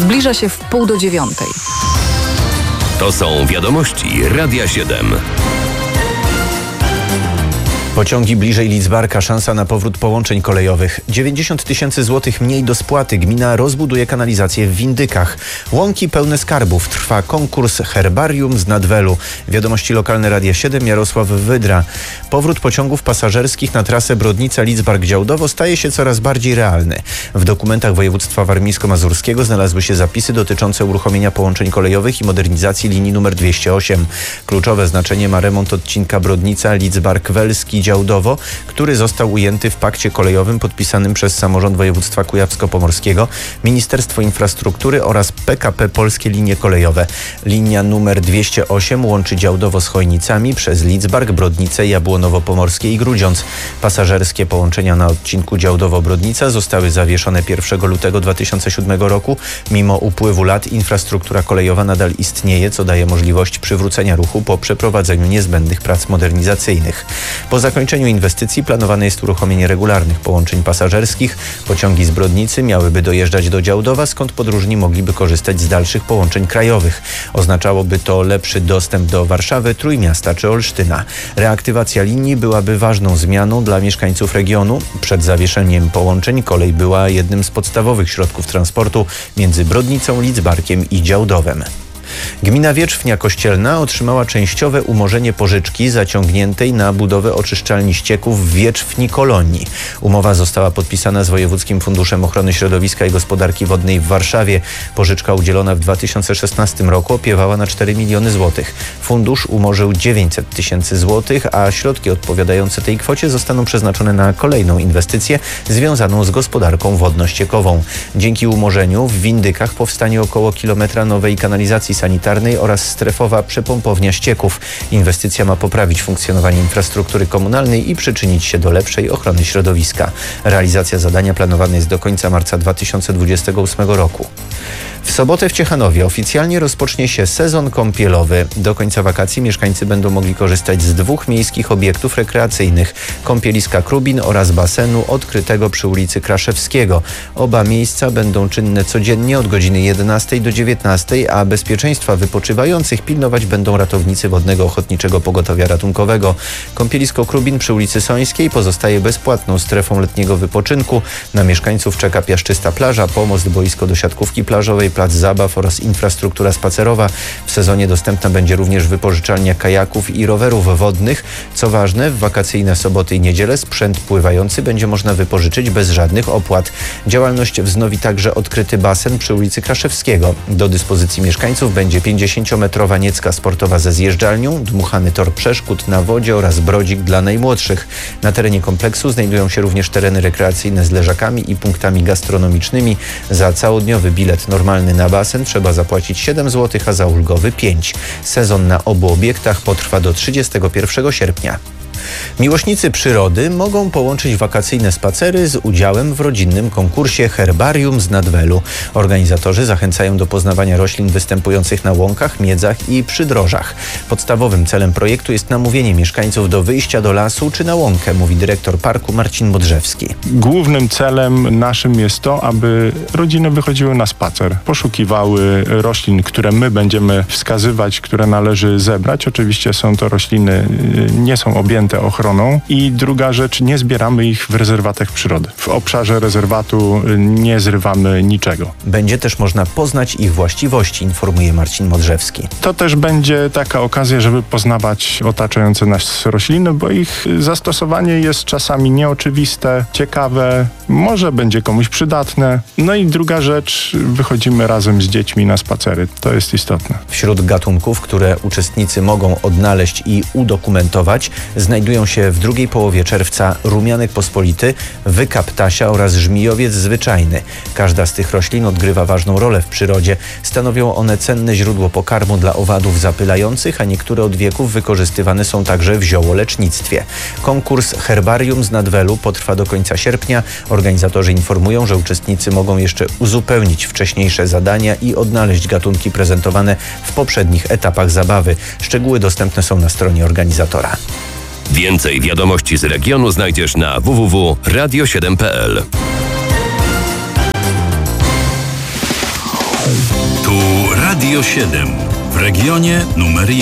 Zbliża się w 8:30. To są wiadomości Radia 7. Pociągi bliżej Lidzbarka, szansa na powrót połączeń kolejowych. 90 000 złotych mniej do spłaty. Gmina rozbuduje kanalizację w Windykach. Łąki pełne skarbów. Trwa konkurs Herbarium z Nadwelu. Wiadomości lokalne Radia 7, Jarosław Wydra. Powrót pociągów pasażerskich na trasę Brodnica-Lidzbark-Działdowo staje się coraz bardziej realny. W dokumentach województwa warmińsko-mazurskiego znalazły się zapisy dotyczące uruchomienia połączeń kolejowych i modernizacji linii nr 208. Kluczowe znaczenie ma remont odcinka Brodnica-Lidzbark-Welski Działdowo, który został ujęty w pakcie kolejowym podpisanym przez samorząd województwa kujawsko-pomorskiego, Ministerstwo Infrastruktury oraz PKP Polskie Linie Kolejowe. Linia numer 208 łączy Działdowo z Chojnicami przez Lidzbark, Brodnicę, Jabłonowo-Pomorskie i Grudziądz. Pasażerskie połączenia na odcinku Działdowo-Brodnica zostały zawieszone 1 lutego 2007 roku. Mimo upływu lat infrastruktura kolejowa nadal istnieje, co daje możliwość przywrócenia ruchu po przeprowadzeniu niezbędnych prac modernizacyjnych. Po zakończeniu inwestycji planowane jest uruchomienie regularnych połączeń pasażerskich. Pociągi z Brodnicy miałyby dojeżdżać do Działdowa, skąd podróżni mogliby korzystać z dalszych połączeń krajowych. Oznaczałoby to lepszy dostęp do Warszawy, Trójmiasta czy Olsztyna. Reaktywacja linii byłaby ważną zmianą dla mieszkańców regionu. Przed zawieszeniem połączeń kolej była jednym z podstawowych środków transportu między Brodnicą, Lidzbarkiem i Działdowem. Gmina Wierzchnia Kościelna otrzymała częściowe umorzenie pożyczki zaciągniętej na budowę oczyszczalni ścieków w Wierzchni Kolonii. Umowa została podpisana z Wojewódzkim Funduszem Ochrony Środowiska i Gospodarki Wodnej w Warszawie. Pożyczka udzielona w 2016 roku opiewała na 4 miliony złotych. Fundusz umorzył 900 000 złotych, a środki odpowiadające tej kwocie zostaną przeznaczone na kolejną inwestycję związaną z gospodarką wodno-ściekową. Dzięki umorzeniu w Windykach powstanie około kilometra nowej kanalizacji sanitarnej oraz strefowa przepompownia ścieków. Inwestycja ma poprawić funkcjonowanie infrastruktury komunalnej i przyczynić się do lepszej ochrony środowiska. Realizacja zadania planowana jest do końca marca 2028 roku. W sobotę w Ciechanowie oficjalnie rozpocznie się sezon kąpielowy. Do końca wakacji mieszkańcy będą mogli korzystać z 2 miejskich obiektów rekreacyjnych: kąpieliska Krubin oraz basenu odkrytego przy ulicy Kraszewskiego. Oba miejsca będą czynne codziennie od godziny 11 do 19, a bezpieczeństwa wypoczywających pilnować będą ratownicy Wodnego Ochotniczego Pogotowia Ratunkowego. Kąpielisko Krubin przy ulicy Sońskiej pozostaje bezpłatną strefą letniego wypoczynku. Na mieszkańców czeka piaszczysta plaża, pomost, boisko do siatkówki plażowej, plac zabaw oraz infrastruktura spacerowa. W sezonie dostępna będzie również wypożyczalnia kajaków i rowerów wodnych. Co ważne, w wakacyjne soboty i niedzielę sprzęt pływający będzie można wypożyczyć bez żadnych opłat. Działalność wznowi także odkryty basen przy ulicy Kraszewskiego. Do dyspozycji mieszkańców będzie 50-metrowa niecka sportowa ze zjeżdżalnią, dmuchany tor przeszkód na wodzie oraz brodzik dla najmłodszych. Na terenie kompleksu znajdują się również tereny rekreacyjne z leżakami i punktami gastronomicznymi. Za całodniowy bilet normalny na basen trzeba zapłacić 7 zł, a za ulgowy 5. Sezon na obu obiektach potrwa do 31 sierpnia. Miłośnicy przyrody mogą połączyć wakacyjne spacery z udziałem w rodzinnym konkursie Herbarium z Nadwelu. Organizatorzy zachęcają do poznawania roślin występujących na łąkach, miedzach i przydrożach. Podstawowym celem projektu jest namówienie mieszkańców do wyjścia do lasu czy na łąkę, mówi dyrektor parku Marcin Modrzewski. Głównym celem naszym jest to, aby rodziny wychodziły na spacer, poszukiwały roślin, które my będziemy wskazywać, które należy zebrać. Oczywiście są to rośliny, nie są objęte ochroną. I druga rzecz, nie zbieramy ich w rezerwatach przyrody. W obszarze rezerwatu nie zrywamy niczego. Będzie też można poznać ich właściwości, informuje Marcin Modrzewski. To też będzie taka okazja, żeby poznawać otaczające nas rośliny, bo ich zastosowanie jest czasami nieoczywiste, ciekawe, może będzie komuś przydatne. No i druga rzecz, wychodzimy razem z dziećmi na spacery. To jest istotne. Wśród gatunków, które uczestnicy mogą odnaleźć i udokumentować, znajdują się w drugiej połowie czerwca rumianek pospolity, wyka ptasia oraz żmijowiec zwyczajny. Każda z tych roślin odgrywa ważną rolę w przyrodzie. Stanowią one cenne źródło pokarmu dla owadów zapylających, a niektóre od wieków wykorzystywane są także w ziołolecznictwie. Konkurs Herbarium z Nadwelu potrwa do końca sierpnia. Organizatorzy informują, że uczestnicy mogą jeszcze uzupełnić wcześniejsze zadania i odnaleźć gatunki prezentowane w poprzednich etapach zabawy. Szczegóły dostępne są na stronie organizatora. Więcej wiadomości z regionu znajdziesz na www.radio7.pl. Tu Radio 7 w regionie numer 1.